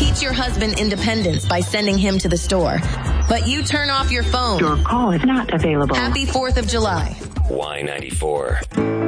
Teach your husband independence by sending him to the store. But you turn off your phone. Your call is not available. Happy 4th of July. Y94.